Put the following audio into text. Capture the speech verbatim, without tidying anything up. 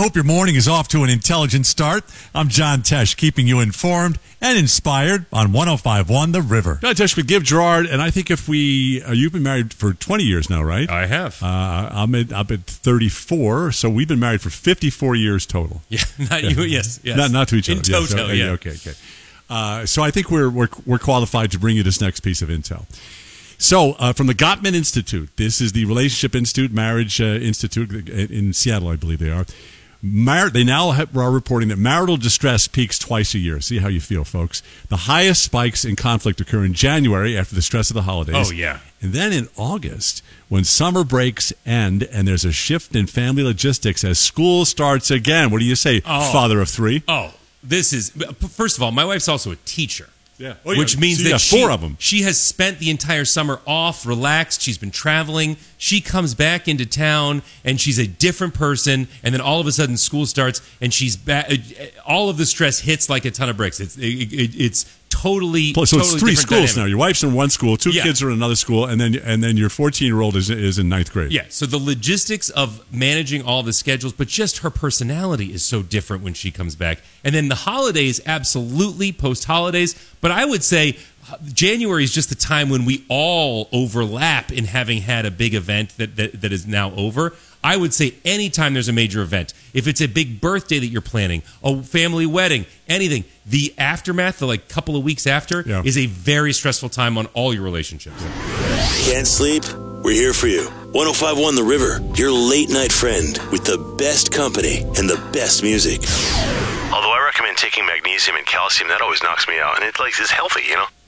hope your morning is off to an intelligent start. I'm John Tesh, keeping you informed and inspired on one oh five point one The River. John Tesh with Give Gerard, and I think if we, uh, you've been married for twenty years now, right? I have. Uh, I'm at, I'm at thirty-four, so we've been married for fifty-four years total. Yeah, not you, yes, yes. Not, not to each other. In yes, toto, okay, yeah. Okay, okay. Uh, so I think we're, we're, we're qualified to bring you this next piece of intel. So, uh, from the Gottman Institute, this is the Relationship Institute, Marriage uh, Institute in Seattle, I believe they are. Mar- they now have, are reporting that marital distress peaks twice a year. See how you feel, folks. The highest spikes in conflict occur in January after the stress of the holidays. Oh, yeah. And then in August, when summer breaks end and there's a shift in family logistics as school starts again. What do you say, oh. father of three? Oh, this is, first of all, my wife's also a teacher. Yeah. Oh, yeah. Which means so that yeah, she, four of them. she has spent the entire summer off, relaxed. She's been traveling. She comes back into town, and she's a different person. And then all of a sudden, school starts, and she's back. All of the stress hits like a ton of bricks. It's it, it, it's totally so totally it's three different schools dynamic. now. Your wife's in one school, two Yeah. kids are in another school, and then and then your fourteen-year-old is is in ninth grade. Yeah, so the logistics of managing all the schedules, but just her personality is so different when she comes back. And then the holidays, absolutely, post-holidays. But I would say January is just the time when we all overlap in having had a big event that, that, that is now over. I would say anytime there's a major event, if it's a big birthday that you're planning, a family wedding, anything, the aftermath, the like couple of weeks after, yeah. is a very stressful time on all your relationships. Can't sleep? We're here for you. one oh five point one The River, your late night friend with the best company and the best music. Although I recommend taking magnesium and calcium, that always knocks me out, and it like is healthy, you know.